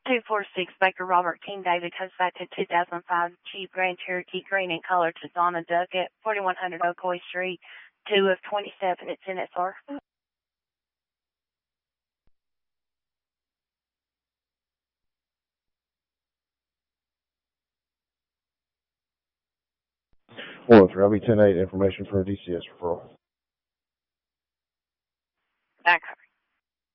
246 Baker Robert King David comes back to 2005 Jeep Grand Cherokee green in color to Donna Duckett, 4100 Ocoee Street, 2 of 27. It's NSR. Hello, 3 LB 10-8, information for a DCS referral. Back.